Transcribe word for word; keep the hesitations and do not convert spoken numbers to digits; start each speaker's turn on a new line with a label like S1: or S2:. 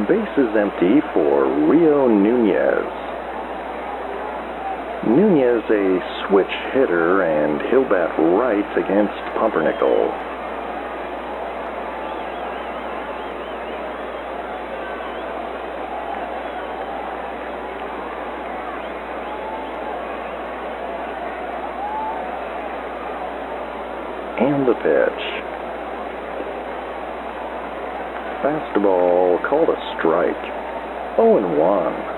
S1: Base is empty for Rio Nunez. Nunez a switch hitter, and he'll bat right against Pumpernickel. And the pitch. Fastball called a strike. oh and one.